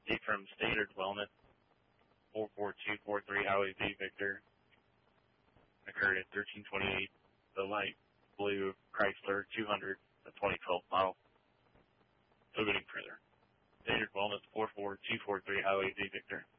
update from Standard Wellness, 44243 Highway V, Victor. Occurred at 1328, the light blue Chrysler 200, the 2012 model. Still getting further. Standard Wellness, 44243 Highway V, Victor.